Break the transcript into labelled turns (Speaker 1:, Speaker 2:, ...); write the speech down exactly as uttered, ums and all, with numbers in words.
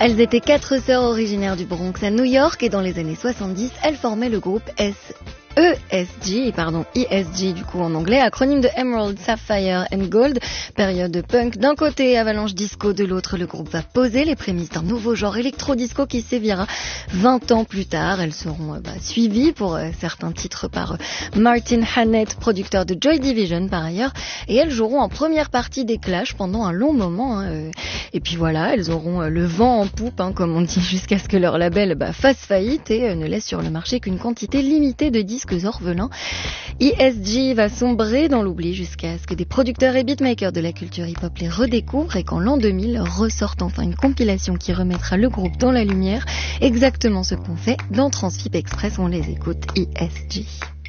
Speaker 1: Elles étaient quatre sœurs originaires du Bronx à New York et dans les années soixante-dix, elles formaient le groupe S. E S G, pardon, E S G du coup en anglais, acronyme de Emerald, Sapphire and Gold, période punk d'un côté, avalanche disco de l'autre. Le groupe va poser les prémices d'un nouveau genre électro-disco qui sévira vingt ans plus tard. Elles seront euh, bah, suivies pour euh, certains titres par euh, Martin Hannett, producteur de Joy Division par ailleurs, et elles joueront en première partie des Clash pendant un long moment. Hein, euh, et puis voilà, elles auront euh, le vent en poupe, hein, comme on dit, jusqu'à ce que leur label bah, fasse faillite et euh, ne laisse sur le marché qu'une quantité limitée de disques orphelins. E S G va sombrer dans l'oubli jusqu'à ce que des producteurs et beatmakers de la culture hip-hop les redécouvrent et qu'en l'an deux mille ressorte enfin une compilation qui remettra le groupe dans la lumière, exactement ce qu'on fait dans Transfip Express. On les écoute, E S G.